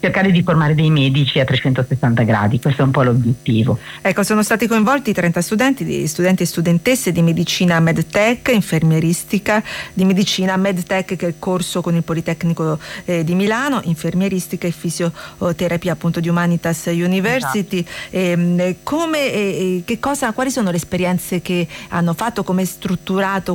cercare di formare dei medici a 360 gradi, questo è un po' l'obiettivo. Ecco, sono stati coinvolti 30 studenti e studentesse di medicina medtech, infermieristica, di medicina medtech, che è il corso con il Politecnico di Milano, infermieristica e fisioterapia appunto di Humanitas University. Esatto. Quali sono le esperienze che hanno fatto, come è strutturato